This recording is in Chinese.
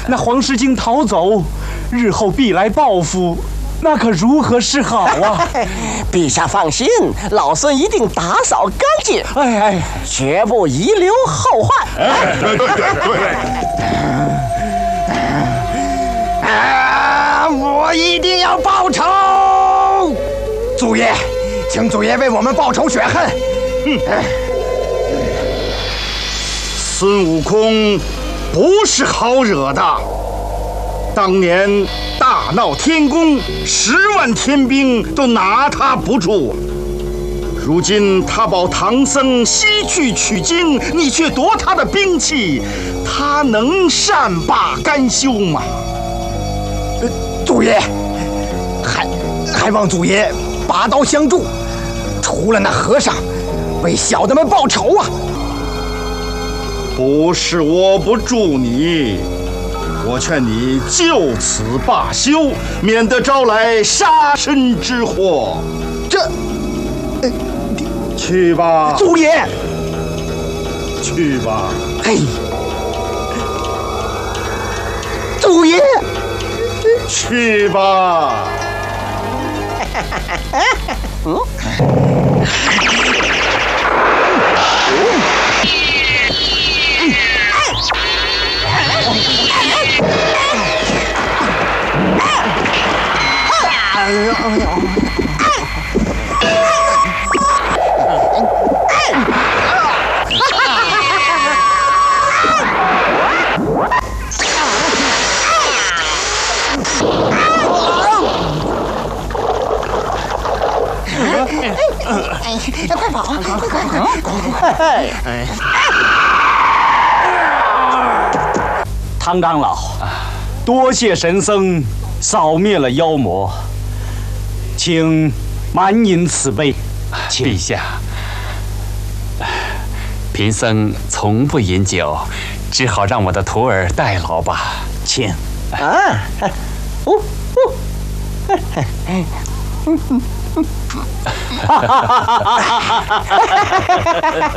那黄狮精逃走，日后必来报复，那可如何是好啊？ 陛下放心，老孙一定打扫干净，绝不遗留后患。 我一定要报仇！祖爷，请祖爷为我们报仇雪恨。 孙悟空不是好惹的，当年大闹天宫，10万天兵都拿他不住。如今他保唐僧西去取经，你却夺他的兵器，他能善罢甘休吗？ 祖爷，还望祖爷拔刀相助，除了那和尚，为小的们报仇啊！ 不是我不助你，我劝你就此罢休，免得招来杀身之祸。去吧， 祖爷。 去吧。 祖爷。 去吧。 快跑！ 唐长老，多谢神僧扫灭了妖魔，请满饮此杯。 陛下，贫僧从不饮酒，只好让我的徒儿代劳吧。 请。